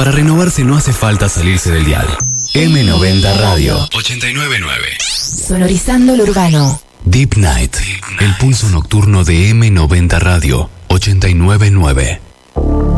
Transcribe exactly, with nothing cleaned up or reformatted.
Para renovarse no hace falta salirse del dial. eme noventa Radio ochenta y nueve punto nueve. Sonorizando lo urbano. Deep Night, el pulso nocturno de eme noventa Radio ochenta y nueve punto nueve.